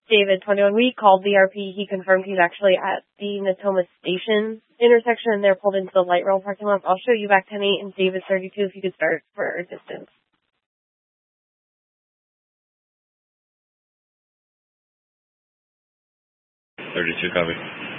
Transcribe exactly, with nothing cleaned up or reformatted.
David, twenty-one. We called the R P. He confirmed he's actually at the Natoma Station intersection, and they're pulled into the light rail parking lot. I'll show you back ten eight and David thirty-two if you could start for distance. thirty-two, copy.